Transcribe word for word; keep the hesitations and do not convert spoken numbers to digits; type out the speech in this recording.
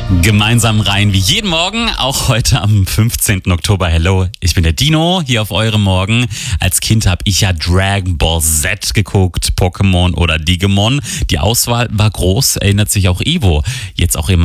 Gemeinsam rein wie jeden Morgen, auch heute am fünfzehnten Oktober. Hello, ich bin der Dino, hier auf eurem Morgen. Als Kind habe ich ja Dragon Ball Z geguckt, Pokémon oder Digimon. Die Auswahl war groß, erinnert sich auch Evo. Jetzt auch im